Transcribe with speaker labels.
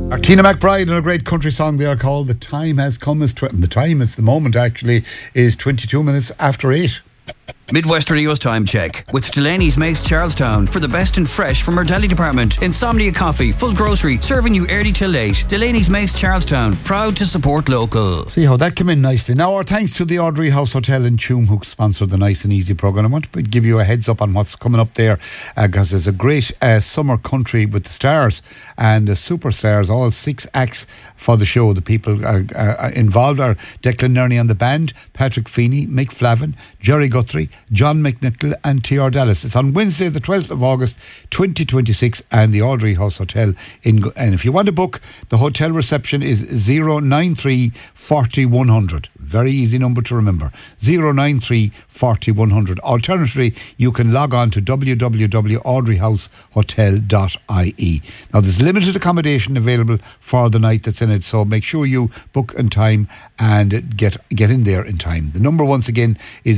Speaker 1: Tina McBride and a great country song they are called The Time Has Come. The time is the moment actually is 22 minutes after 8.
Speaker 2: Midwest Radio's time check with Delaney's Mace Charlestown for the best in fresh from our deli department. Insomnia Coffee, full grocery, serving you early till late. Delaney's Mace Charlestown, proud to support local.
Speaker 1: See how that came in nicely. Now our thanks to the Audrey House Hotel in Tuam who sponsored the Nice and Easy programme. I want to give you a heads up on what's coming up there because there's a great summer country with the stars and the superstars, all 6 acts for the show. The people involved are Declan Nerney on the band, Patrick Feeney, Mick Flavin, Jerry Guthrie, John McNichol and T.R. Dallas. It's on Wednesday the 12th of August 2026 and the Audrey House Hotel and if you want to book, the hotel reception is 093 40 100. Very easy number to remember, 093 40 100. Alternatively, you can log on to www.audreyhousehotel.ie. Now there's limited accommodation available for the night that's in it, so make sure you book in time and get in there in time. The number once again is